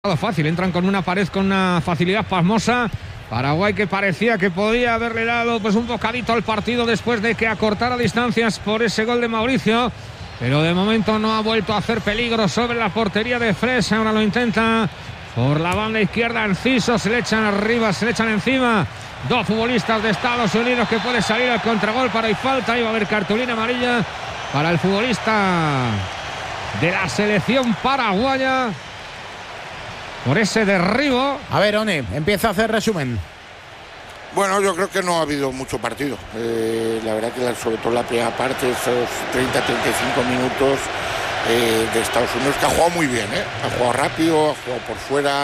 Fácil, entran con una pared con una facilidad pasmosa. Paraguay que parecía que podía haberle dado pues un bocadito al partido después de que acortara distancias por ese gol de Mauricio, pero de momento no ha vuelto a hacer peligro sobre la portería de Fresa. Ahora lo intenta por la banda izquierda Enciso, se le echan arriba, se le echan encima dos futbolistas de Estados Unidos que puede salir al contragolpe, y falta, y va a haber cartulina amarilla para el futbolista de la selección paraguaya por ese derribo. A ver, One, empieza a hacer resumen. Bueno, yo creo que no ha habido mucho partido. La verdad que sobre todo la primera parte, esos 30-35 minutos de Estados Unidos, que ha jugado muy bien, ha jugado rápido, ha jugado por fuera,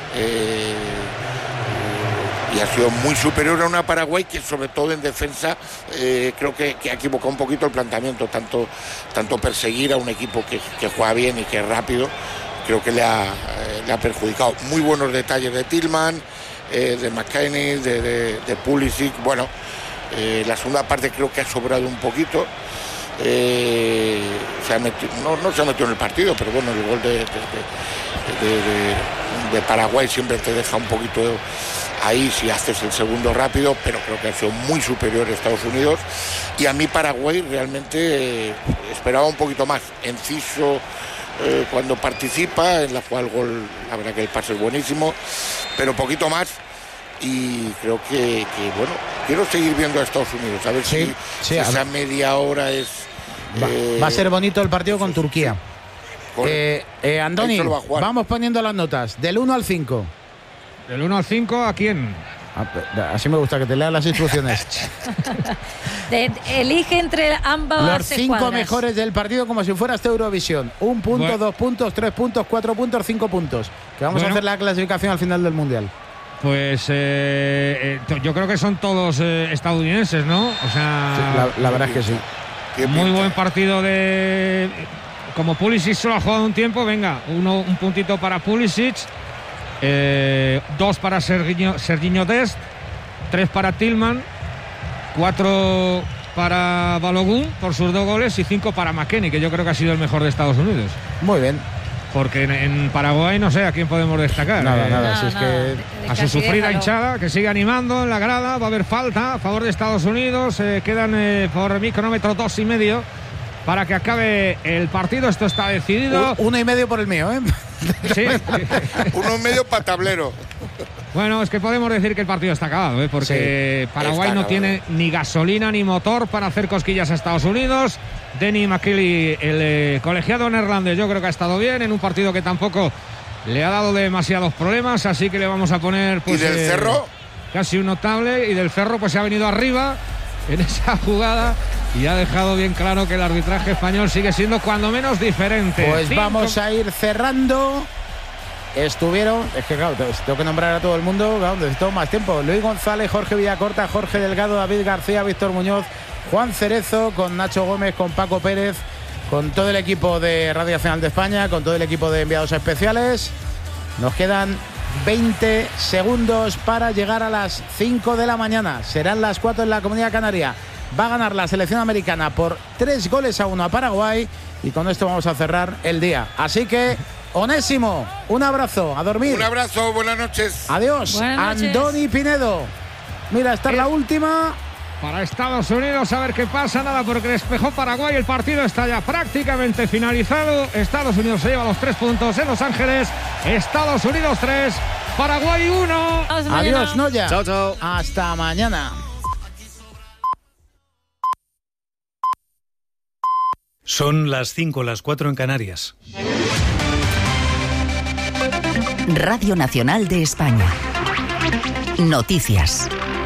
y ha sido muy superior a una Paraguay que, sobre todo en defensa, creo que ha equivocado un poquito el planteamiento, tanto perseguir a un equipo que juega bien y que es rápido. Creo que le ha perjudicado. Muy buenos detalles de Tillman, de McKennie, de Pulisic. Bueno, la segunda parte creo que ha sobrado un poquito. No se ha metido en el partido, pero bueno, el gol de Paraguay siempre te deja un poquito ahí si haces el segundo rápido, pero creo que ha sido muy superior a Estados Unidos. Y a mí Paraguay realmente esperaba un poquito más. Enciso, cuando participa en la jugada del gol, la verdad que el pase es buenísimo, pero poquito más. Y creo que bueno, quiero seguir viendo a Estados Unidos, a ver si esa media hora es... Va a ser bonito el partido con Turquía. Andoni, vamos poniendo las notas, del 1 al 5. ¿Del 1 al 5 a quién? Así me gusta que te lean las instrucciones. Elige entre ambas los 5 mejores del partido como si fuera esta Eurovisión. 1 punto, bueno. 2 puntos, 3 puntos, 4 puntos, 5 puntos. Que vamos a hacer la clasificación al final del Mundial. Pues yo creo que son todos estadounidenses, ¿no? O sea, sí, la verdad es que sí. Muy buen partido de... Como Pulisic solo ha jugado un tiempo, venga, un puntito para Pulisic. 2 para Sergiño Dest, 3 para Tillman, 4 para Balogun por sus 2 goles y 5 para McKennie, que yo creo que ha sido el mejor de Estados Unidos. Muy bien. Porque en Paraguay no sé a quién podemos destacar. Nada, si es que a su sufrida hinchada, que sigue animando en la grada. Va a haber falta a favor de Estados Unidos. Quedan por mi cronómetro 2,5 para que acabe el partido. Esto está decidido. 1,5 por el mío, ¿eh? Sí. 1,5 para tablero. Bueno, es que podemos decir que el partido está acabado, porque sí, Paraguay no tiene ni gasolina ni motor para hacer cosquillas a Estados Unidos. Denny McKinley, el colegiado neerlandés, yo creo que ha estado bien en un partido que tampoco le ha dado demasiados problemas, así que le vamos a poner pues, ¿y del Cerro? Casi un notable, y del Cerro pues se ha venido arriba en esa jugada y ha dejado bien claro que el arbitraje español sigue siendo cuando menos diferente. Pues vamos a ir cerrando. Estuvieron, es que claro, tengo que nombrar a todo el mundo, claro, necesito más tiempo. Luis González, Jorge Villacorta, Jorge Delgado, David García, Víctor Muñoz, Juan Cerezo, con Nacho Gómez, con Paco Pérez, con todo el equipo de Radio Nacional de España, con todo el equipo de enviados especiales. Nos quedan 20 segundos para llegar a las 5 de la mañana. Serán las 4 en la Comunidad Canaria. Va a ganar la selección americana por 3-1 a Paraguay, y con esto vamos a cerrar el día. Así que, Onésimo, un abrazo, a dormir. Un abrazo, buenas noches. Adiós. Buenas noches. Andoni Pinedo. Mira, esta es la última. Para Estados Unidos, a ver qué pasa, nada, porque despejó Paraguay, el partido está ya prácticamente finalizado. Estados Unidos se lleva los 3 puntos en Los Ángeles. Estados Unidos 3, Paraguay 1. Adiós, Noya. Chao, chao. Hasta mañana. Son las 5, las 4 en Canarias. Radio Nacional de España. Noticias.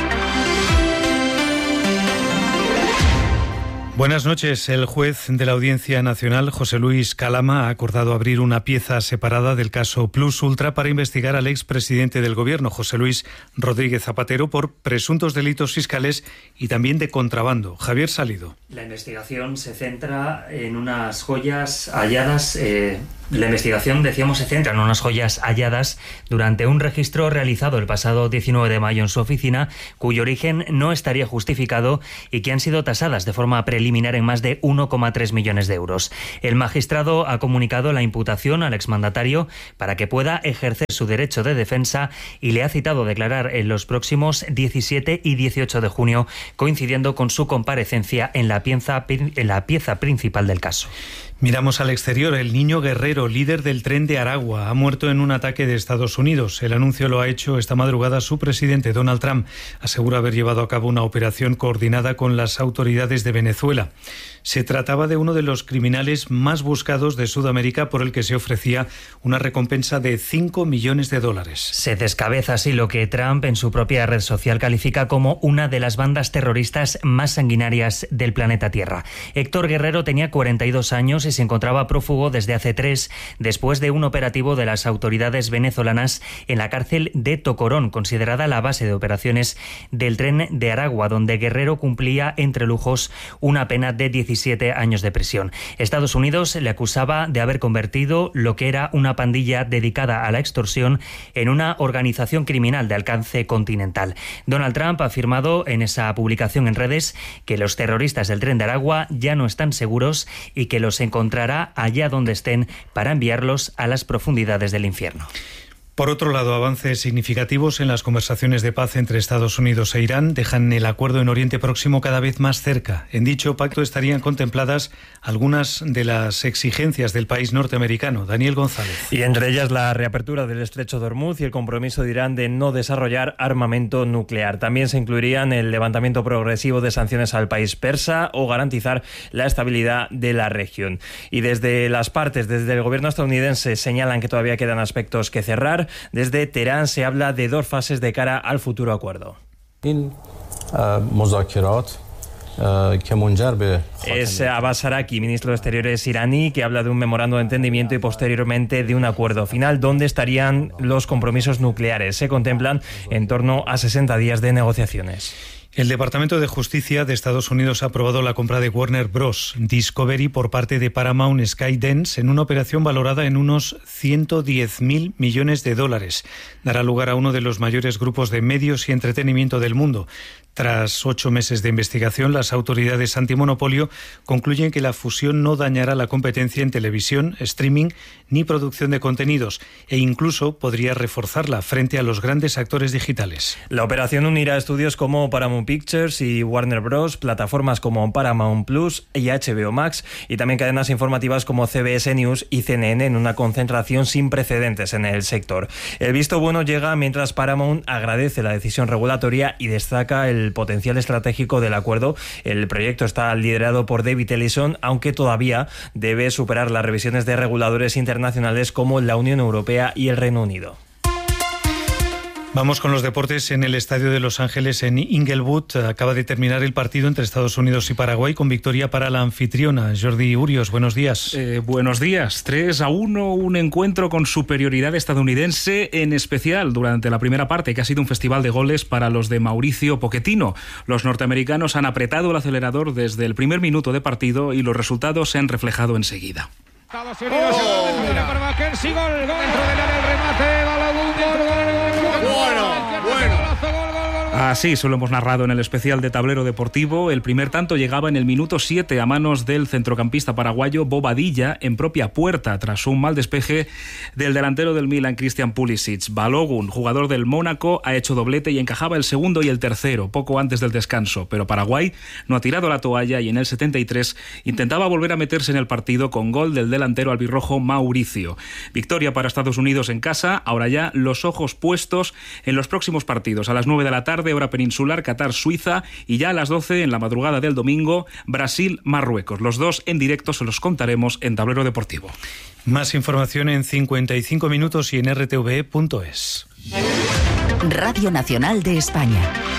Buenas noches. El juez de la Audiencia Nacional, José Luis Calama, ha acordado abrir una pieza separada del caso Plus Ultra para investigar al expresidente del Gobierno, José Luis Rodríguez Zapatero, por presuntos delitos fiscales y también de contrabando. Javier Salido. La investigación se centra en unas joyas halladas. La investigación, decíamos, se centra en unas joyas halladas durante un registro realizado el pasado 19 de mayo en su oficina, cuyo origen no estaría justificado y que han sido tasadas de forma preliminar preliminar en más de 1,3 millones de euros. El magistrado ha comunicado la imputación al exmandatario para que pueda ejercer su derecho de defensa y le ha citado a declarar en los próximos 17 y 18 de junio, coincidiendo con su comparecencia en la pieza principal del caso. Miramos al exterior. El niño Guerrero, líder del Tren de Aragua, ha muerto en un ataque de Estados Unidos. El anuncio lo ha hecho esta madrugada su presidente, Donald Trump. Asegura haber llevado a cabo una operación coordinada con las autoridades de Venezuela. Se trataba de uno de los criminales más buscados de Sudamérica, por el que se ofrecía una recompensa de $5 millones. Se descabeza así lo que Trump en su propia red social califica como una de las bandas terroristas más sanguinarias del planeta Tierra. Héctor Guerrero tenía 42 años y se encontraba prófugo desde hace 3, después de un operativo de las autoridades venezolanas en la cárcel de Tocorón, considerada la base de operaciones del Tren de Aragua, donde Guerrero cumplía entre lujos una pena de 17 años de prisión. Estados Unidos le acusaba de haber convertido lo que era una pandilla dedicada a la extorsión en una organización criminal de alcance continental. Donald Trump ha afirmado en esa publicación en redes que los terroristas del Tren de Aragua ya no están seguros y que los encontrará allá donde estén para enviarlos a las profundidades del infierno. Por otro lado, avances significativos en las conversaciones de paz entre Estados Unidos e Irán dejan el acuerdo en Oriente Próximo cada vez más cerca. En dicho pacto estarían contempladas algunas de las exigencias del país norteamericano. Daniel González. Y entre ellas la reapertura del estrecho de Hormuz y el compromiso de Irán de no desarrollar armamento nuclear. También se incluirían el levantamiento progresivo de sanciones al país persa o garantizar la estabilidad de la región. Y desde las partes, desde el gobierno estadounidense, señalan que todavía quedan aspectos que cerrar. Desde Teherán se habla de 2 fases de cara al futuro acuerdo. Es Abbas Araki, ministro de Exteriores iraní, que habla de un memorando de entendimiento y posteriormente de un acuerdo final donde estarían los compromisos nucleares. Se contemplan en torno a 60 días de negociaciones. El Departamento de Justicia de Estados Unidos ha aprobado la compra de Warner Bros. Discovery por parte de Paramount Skydance en una operación valorada en unos $110.000 millones. Dará lugar a uno de los mayores grupos de medios y entretenimiento del mundo. Tras 8 meses de investigación, las autoridades antimonopolio concluyen que la fusión no dañará la competencia en televisión, streaming ni producción de contenidos e incluso podría reforzarla frente a los grandes actores digitales. La operación unirá estudios como Paramount Pictures y Warner Bros., plataformas como Paramount Plus y HBO Max y también cadenas informativas como CBS News y CNN en una concentración sin precedentes en el sector. El visto bueno llega mientras Paramount agradece la decisión regulatoria y destaca el potencial estratégico del acuerdo. El proyecto está liderado por David Ellison, aunque todavía debe superar las revisiones de reguladores internacionales como la Unión Europea y el Reino Unido. Vamos con los deportes. En el Estadio de Los Ángeles, en Inglewood, acaba de terminar el partido entre Estados Unidos y Paraguay con victoria para la anfitriona. Jordi Urios, buenos días. Buenos días. 3-1, un encuentro con superioridad estadounidense, en especial durante la primera parte, que ha sido un festival de goles para los de Mauricio Pochettino. Los norteamericanos han apretado el acelerador desde el primer minuto de partido y los resultados se han reflejado enseguida. Estados Unidos, para Mackenzie, gol dentro del área del remate, Así se lo hemos narrado en el especial de Tablero Deportivo. El primer tanto llegaba en el minuto 7 a manos del centrocampista paraguayo Bobadilla en propia puerta tras un mal despeje del delantero del Milan, Christian Pulisic. Balogun, jugador del Mónaco, ha hecho doblete y encajaba el segundo y el tercero poco antes del descanso, pero Paraguay no ha tirado la toalla y en el 73 intentaba volver a meterse en el partido con gol del delantero albirrojo Mauricio. Victoria para Estados Unidos en casa, ahora ya los ojos puestos en los próximos partidos. A las 9 de la tarde, hora peninsular, Qatar-Suiza, y ya a las 12 en la madrugada del domingo, Brasil-Marruecos. Los dos en directo se los contaremos en Tablero Deportivo. Más información en 55 minutos y en rtve.es. Radio Nacional de España.